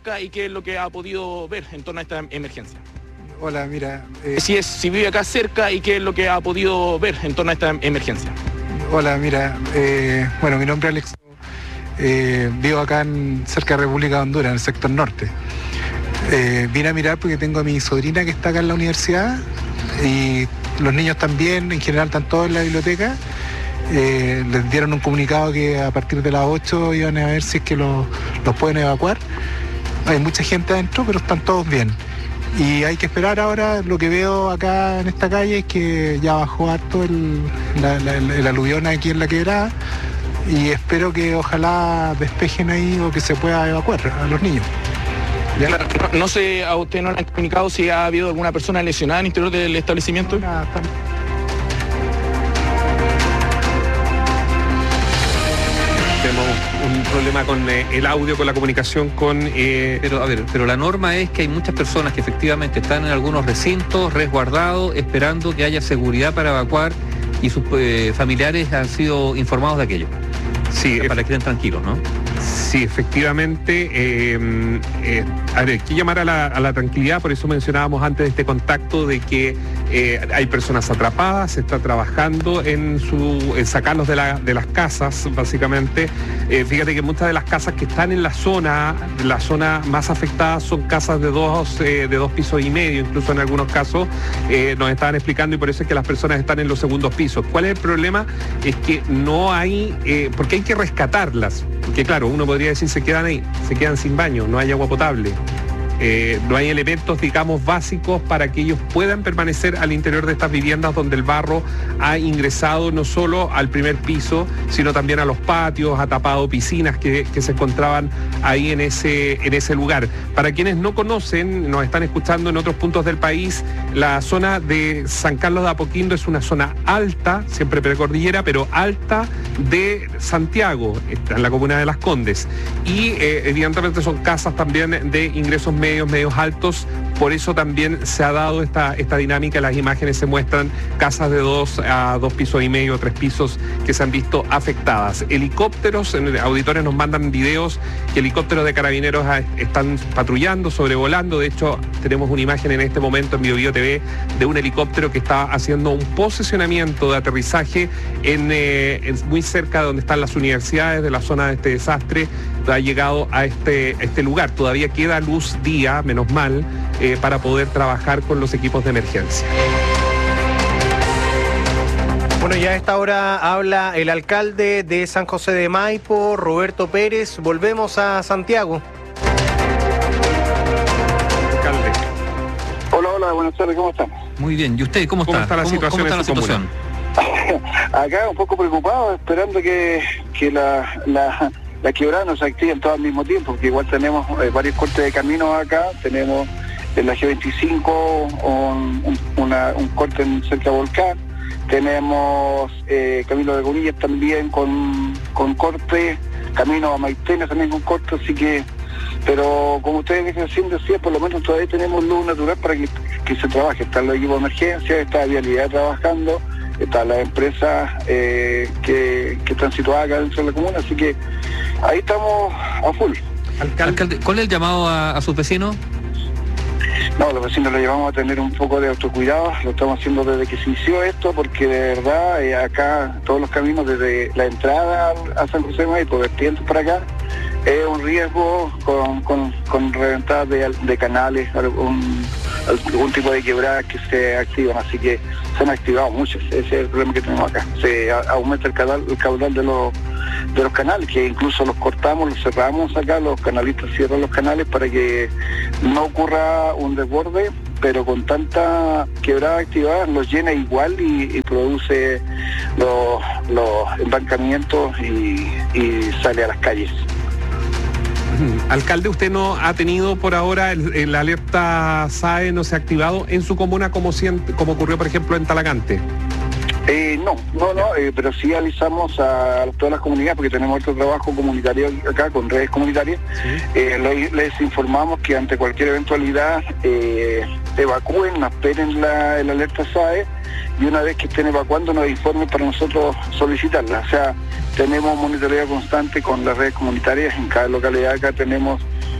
cerca y qué es lo que ha podido ver en torno a esta emergencia. Hola, mira... Si vive acá cerca y qué es lo que ha podido ver en torno a esta emergencia. Hola, mira, bueno, mi nombre es Alex. Vivo acá cerca de República de Honduras, en el sector norte. Vine a mirar porque tengo a mi sobrina que está acá en la universidad y los niños también, en general están todos en la biblioteca. Les dieron un comunicado que a partir de las 8 iban a ver si es que los pueden evacuar. Hay mucha gente adentro, pero están todos bien. Y hay que esperar ahora. Lo que veo acá en esta calle es que ya bajó harto el aluvión aquí en la quebrada y espero que ojalá despejen ahí o que se pueda evacuar a los niños. Claro, no sé, a usted no le han comunicado si ha habido alguna persona lesionada en el interior del establecimiento. Nada, un problema con el audio, con la comunicación con... Pero la norma es que hay muchas personas que efectivamente están en algunos recintos resguardados esperando que haya seguridad para evacuar y sus familiares han sido informados de aquello. Sí, para que estén tranquilos, ¿no? Sí, efectivamente. Hay que llamar a la tranquilidad, por eso mencionábamos antes de este contacto de que hay personas atrapadas, se está trabajando en sacarlos de las casas, básicamente. Fíjate que muchas de las casas que están en la zona más afectada son casas de dos pisos y medio, incluso en algunos casos nos estaban explicando, y por eso es que las personas están en los segundos pisos. ¿Cuál es el problema? Es que no hay, porque hay que rescatarlas, porque claro, uno podría decir se quedan sin baño, no hay agua potable. No hay elementos, digamos, básicos para que ellos puedan permanecer al interior de estas viviendas donde el barro ha ingresado no solo al primer piso, sino también a los patios, ha tapado piscinas que se encontraban ahí en ese lugar. Para quienes no conocen, nos están escuchando en otros puntos del país, la zona de San Carlos de Apoquindo es una zona alta, siempre precordillera, pero alta de Santiago, está en la comuna de Las Condes. Y evidentemente son casas también de ingresos medios altos, por eso también se ha dado esta dinámica. Las imágenes se muestran casas de 2 a 2 pisos y medio, 3 pisos que se han visto afectadas. Helicópteros, en auditores nos mandan videos que helicópteros de carabineros están patrullando, sobrevolando. De hecho, tenemos una imagen en este momento en BioBio TV de un helicóptero que está haciendo un posicionamiento de aterrizaje muy cerca de donde están las universidades de la zona de este desastre. Ha llegado a este lugar. Todavía queda luz día, menos mal, para poder trabajar con los equipos de emergencia. Bueno, ya a esta hora habla el alcalde de San José de Maipo, Roberto Pérez. Volvemos a Santiago. Alcalde. Hola, buenas tardes, ¿cómo están? Muy bien, ¿y usted cómo está? ¿Cómo está la situación en su comuna? Acá un poco preocupado, esperando que la quebrada no se activen todas al mismo tiempo, porque igual tenemos varios cortes de caminos acá. Tenemos en la G25 un corte cerca de Volcán, tenemos Camino de Comillas también con corte, camino a Maitena también con corte, así que, pero como ustedes recién decían, por lo menos todavía tenemos luz natural para que se trabaje. Están los equipos de emergencia, está Vialidad trabajando, están las empresas que están situadas acá dentro de la comuna, así que ahí estamos a full. Alcalde, ¿cuál es el llamado a sus vecinos? No, los vecinos lo llevamos a tener un poco de autocuidado, lo estamos haciendo desde que se inició esto, porque de verdad acá todos los caminos desde la entrada a San José de Maipo, vertientes para acá, es un riesgo con reventadas de canales, algún tipo de quebradas que se activan, así que se han activado muchas. Ese es el problema que tenemos acá. Se aumenta el caudal de los canales, que incluso los cortamos, los cerramos acá, los canalistas cierran los canales para que no ocurra un desborde, pero con tanta quebrada activada los llena igual y produce los embancamientos y sale a las calles. Alcalde, usted no ha tenido por ahora el alerta SAE, no se ha activado en su comuna como ocurrió, por ejemplo, en Talagante. No, pero sí avisamos a todas las comunidades, porque tenemos otro trabajo comunitario acá con redes comunitarias. Sí. Les informamos que ante cualquier eventualidad evacúen, no esperen el alerta SAE, y una vez que estén evacuando nos informen para nosotros solicitarla. O sea, tenemos monitoreo constante con las redes comunitarias. En cada localidad acá tenemos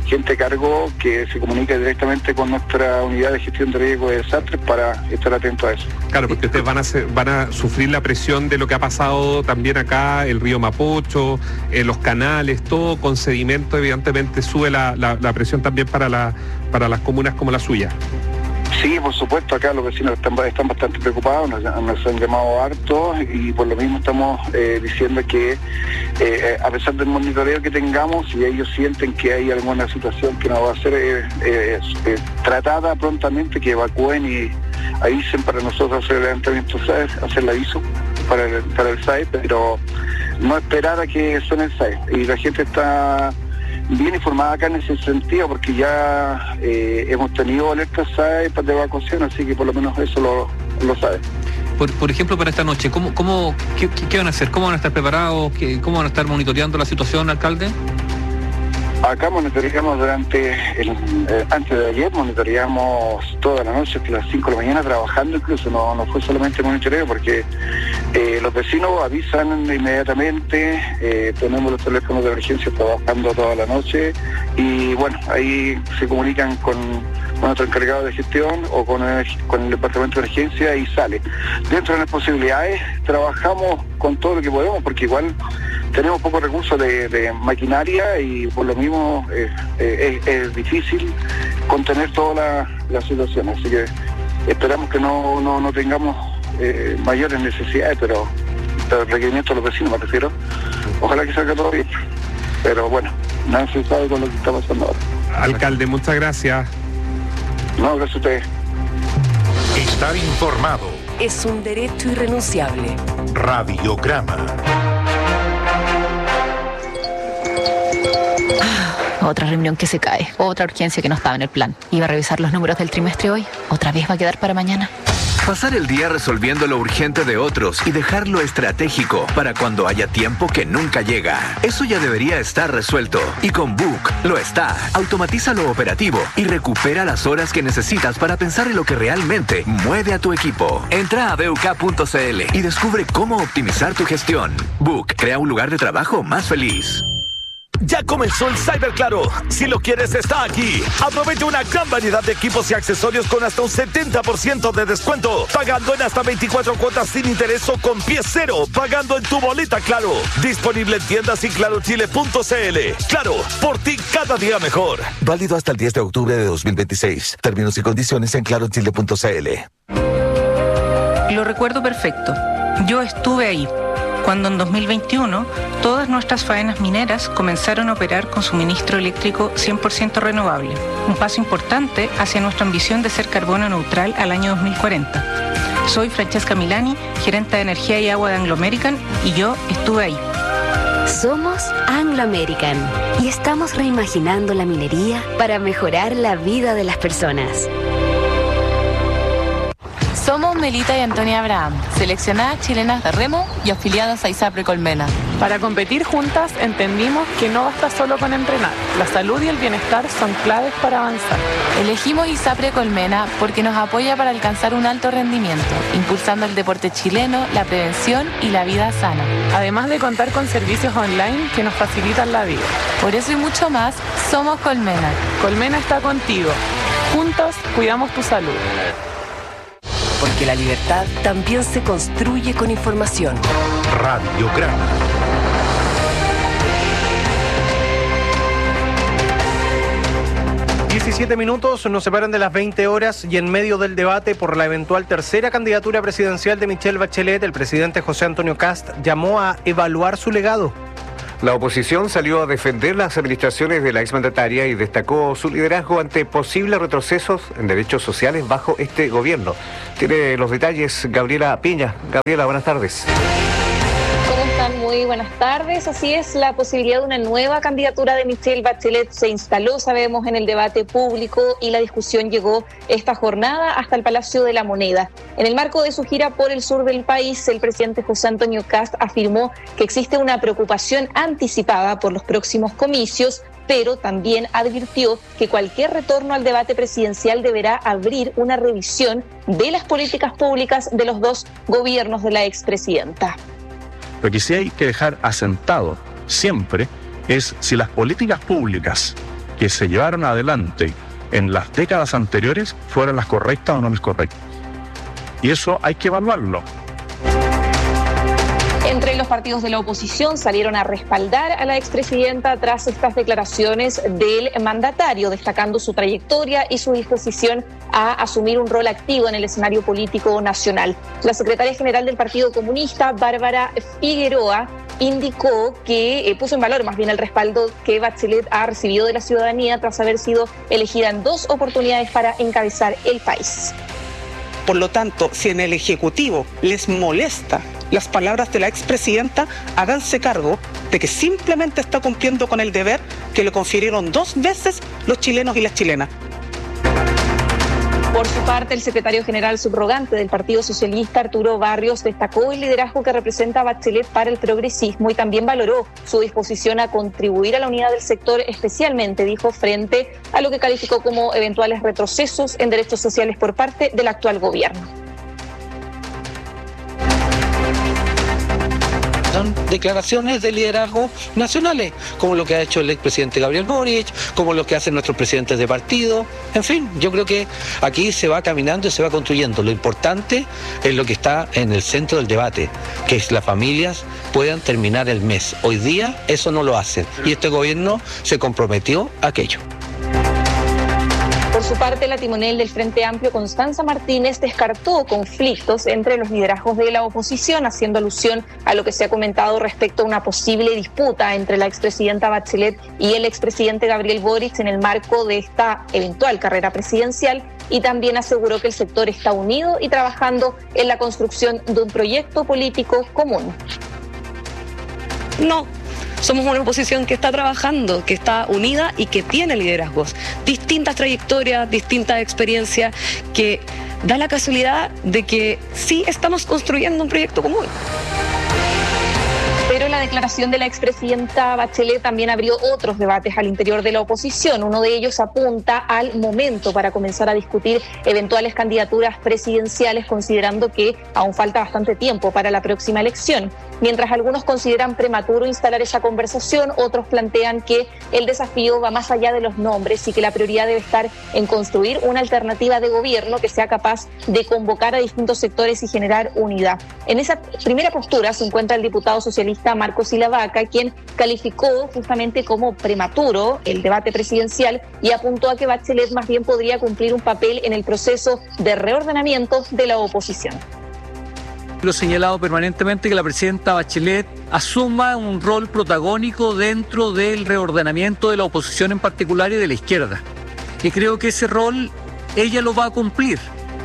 gente a cargo que se comunique directamente con nuestra unidad de gestión de riesgo de desastres para estar atentos a eso. Claro, porque ustedes van a sufrir la presión de lo que ha pasado también acá, el río Mapocho, los canales, todo con sedimento, evidentemente sube la presión también para las comunas como la suya. Sí, por supuesto, acá los vecinos están bastante preocupados, nos han llamado harto y por lo mismo estamos diciendo que a pesar del monitoreo que tengamos, si ellos sienten que hay alguna situación que no va a ser tratada prontamente, que evacúen y avisen para nosotros hacer el levantamiento, hacer el aviso para el SAE, pero no esperar a que suene el SAE. Y la gente está bien informada acá en ese sentido, porque ya hemos tenido alertas SAE de evacuación, así que por lo menos eso lo sabe. Por ejemplo, para esta noche, ¿qué van a hacer? ¿Cómo van a estar preparados? ¿Cómo van a estar monitoreando la situación, alcalde? Acá monitoreamos antes de ayer, monitoreamos toda la noche, hasta las 5 de la mañana, trabajando incluso, no fue solamente monitoreo, porque los vecinos avisan inmediatamente, tenemos los teléfonos de emergencia trabajando toda la noche, y bueno, ahí se comunican con nuestro encargado de gestión o con el departamento de emergencia y sale. Dentro de las posibilidades, trabajamos con todo lo que podemos, porque igual tenemos pocos recursos de maquinaria y por lo mismo es difícil contener toda la situación, así que esperamos que no tengamos mayores necesidades, pero el requerimiento de los vecinos me refiero, ojalá que salga todo bien, pero bueno, nada se sabe con lo que está pasando ahora. Alcalde, muchas gracias. No, gracias a ustedes. Estar informado es un derecho irrenunciable. Radiograma. Otra reunión que se cae, otra urgencia que no estaba en el plan. Iba a revisar los números del trimestre hoy, otra vez va a quedar para mañana. Pasar el día resolviendo lo urgente de otros y dejar lo estratégico para cuando haya tiempo que nunca llega. Eso ya debería estar resuelto. Y con Book lo está. Automatiza lo operativo y recupera las horas que necesitas para pensar en lo que realmente mueve a tu equipo. Entra a buk.cl y descubre cómo optimizar tu gestión. Book crea un lugar de trabajo más feliz. Ya comenzó el Cyber Claro. Si lo quieres, está aquí. Aprovecha una gran variedad de equipos y accesorios con hasta un 70% de descuento. Pagando en hasta 24 cuotas sin interés o con pie cero. Pagando en tu boleta Claro. Disponible en tiendas y clarochile.cl. Claro, por ti cada día mejor. Válido hasta el 10 de octubre de 2026. Términos y condiciones en clarochile.cl. Lo recuerdo perfecto. Yo estuve ahí cuando en 2021 todas nuestras faenas mineras comenzaron a operar con suministro eléctrico 100% renovable, un paso importante hacia nuestra ambición de ser carbono neutral al año 2040. Soy Francesca Milani, gerente de energía y agua de Anglo American, y yo estuve ahí. Somos Anglo American y estamos reimaginando la minería para mejorar la vida de las personas. Somos Melita y Antonia Abraham, seleccionadas chilenas de remo y afiliadas a ISAPRE Colmena. Para competir juntas entendimos que no basta solo con entrenar. La salud y el bienestar son claves para avanzar. Elegimos ISAPRE Colmena porque nos apoya para alcanzar un alto rendimiento, impulsando el deporte chileno, la prevención y la vida sana. Además de contar con servicios online que nos facilitan la vida. Por eso y mucho más, somos Colmena. Colmena está contigo. Juntos cuidamos tu salud. Porque la libertad también se construye con información. Radiograma. ...17 nos separan de las 20 horas y en medio del debate por la eventual tercera candidatura presidencial de Michelle Bachelet, el presidente José Antonio Kast llamó a evaluar su legado. La oposición salió a defender las administraciones de la exmandataria y destacó su liderazgo ante posibles retrocesos en derechos sociales bajo este gobierno. Tiene los detalles Gabriela Piña. Gabriela, buenas tardes. ¿Cómo están? Muy buenas tardes. Así es, la posibilidad de una nueva candidatura de Michelle Bachelet se instaló, sabemos, en el debate público y la discusión llegó esta jornada hasta el Palacio de la Moneda. En el marco de su gira por el sur del país, el presidente José Antonio Kast afirmó que existe una preocupación anticipada por los próximos comicios, pero también advirtió que cualquier retorno al debate presidencial deberá abrir una revisión de las políticas públicas de los dos gobiernos de la expresidenta. Lo que sí hay que dejar asentado siempre es si las políticas públicas que se llevaron adelante en las décadas anteriores fueran las correctas o no las correctas. Y eso hay que evaluarlo. Entre los partidos de la oposición salieron a respaldar a la expresidenta tras estas declaraciones del mandatario, destacando su trayectoria y su disposición a asumir un rol activo en el escenario político nacional. La secretaria general del Partido Comunista, Bárbara Figueroa, indicó que puso en valor más bien el respaldo que Bachelet ha recibido de la ciudadanía tras haber sido elegida en 2 oportunidades para encabezar el país. Por lo tanto, si en el Ejecutivo les molesta las palabras de la expresidenta, háganse cargo de que simplemente está cumpliendo con el deber que le confirieron 2 veces los chilenos y las chilenas. Por su parte, el secretario general subrogante del Partido Socialista, Arturo Barrios, destacó el liderazgo que representa Bachelet para el progresismo y también valoró su disposición a contribuir a la unidad del sector, especialmente, dijo, frente a lo que calificó como eventuales retrocesos en derechos sociales por parte del actual gobierno. Son declaraciones de liderazgo nacionales, como lo que ha hecho el expresidente Gabriel Boric, como lo que hacen nuestros presidentes de partido. En fin, yo creo que aquí se va caminando y se va construyendo. Lo importante es lo que está en el centro del debate, que es las familias puedan terminar el mes. Hoy día eso no lo hacen y este gobierno se comprometió a aquello. Por su parte, la timonel del Frente Amplio, Constanza Martínez, descartó conflictos entre los liderazgos de la oposición, haciendo alusión a lo que se ha comentado respecto a una posible disputa entre la expresidenta Bachelet y el expresidente Gabriel Boric en el marco de esta eventual carrera presidencial, y también aseguró que el sector está unido y trabajando en la construcción de un proyecto político común. No. Somos una oposición que está trabajando, que está unida y que tiene liderazgos, distintas trayectorias, distintas experiencias, que da la casualidad de que sí estamos construyendo un proyecto común. Pero la declaración de la expresidenta Bachelet también abrió otros debates al interior de la oposición. Uno de ellos apunta al momento para comenzar a discutir eventuales candidaturas presidenciales, considerando que aún falta bastante tiempo para la próxima elección. Mientras algunos consideran prematuro instalar esa conversación, otros plantean que el desafío va más allá de los nombres y que la prioridad debe estar en construir una alternativa de gobierno que sea capaz de convocar a distintos sectores y generar unidad. En esa primera postura se encuentra el diputado socialista Marco Silavaca, quien calificó justamente como prematuro el debate presidencial y apuntó a que Bachelet más bien podría cumplir un papel en el proceso de reordenamiento de la oposición. Lo he señalado permanentemente que la presidenta Bachelet asuma un rol protagónico dentro del reordenamiento de la oposición en particular y de la izquierda. Y creo que ese rol ella lo va a cumplir.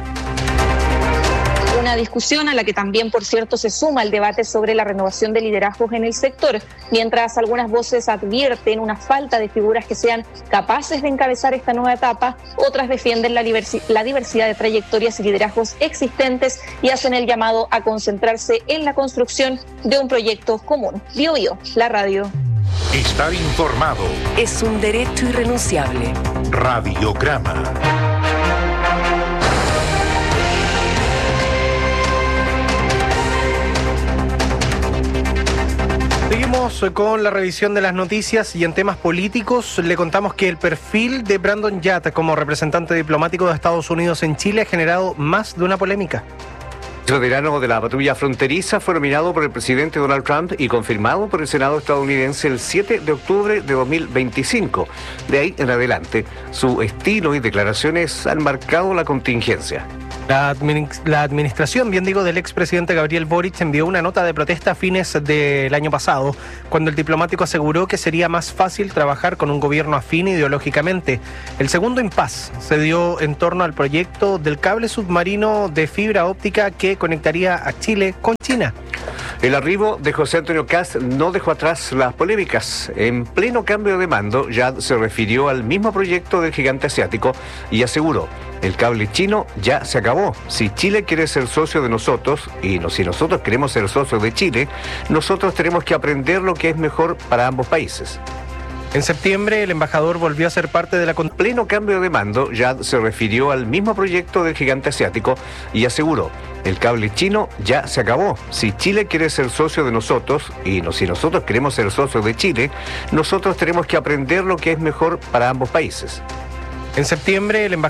Una discusión a la que también, por cierto, se suma el debate sobre la renovación de liderazgos en el sector, mientras algunas voces advierten una falta de figuras que sean capaces de encabezar esta nueva etapa, otras defienden la diversidad de trayectorias y liderazgos existentes y hacen el llamado a concentrarse en la construcción de un proyecto común. Bio Bio, la radio. Estar informado es un derecho irrenunciable. Radiograma. Seguimos con la revisión de las noticias y en temas políticos le contamos que el perfil de Brandon Yat como representante diplomático de Estados Unidos en Chile ha generado más de una polémica. El veterano de la patrulla fronteriza fue nominado por el presidente Donald Trump y confirmado por el Senado estadounidense el 7 de octubre de 2025. De ahí en adelante, su estilo y declaraciones han marcado la contingencia. La administración, bien digo, del expresidente Gabriel Boric envió una nota de protesta a fines del año pasado, cuando el diplomático aseguró que sería más fácil trabajar con un gobierno afín ideológicamente. El segundo impas se dio en torno al proyecto del cable submarino de fibra óptica que conectaría a Chile con China. El arribo de José Antonio Kast no dejó atrás las polémicas. En pleno cambio de mando, Yat se refirió al mismo proyecto del gigante asiático y aseguró: el cable chino ya se acabó. Si Chile quiere ser socio de nosotros, y si nosotros queremos ser socios de Chile, nosotros tenemos que aprender lo que es mejor para ambos países. En septiembre, el embajador volvió a ser parte de la... Pleno cambio de mando, Yad se refirió al mismo proyecto del gigante asiático y aseguró: el cable chino ya se acabó. Si Chile quiere ser socio de nosotros, y si nosotros queremos ser socios de Chile, nosotros tenemos que aprender lo que es mejor para ambos países. En septiembre, el embajador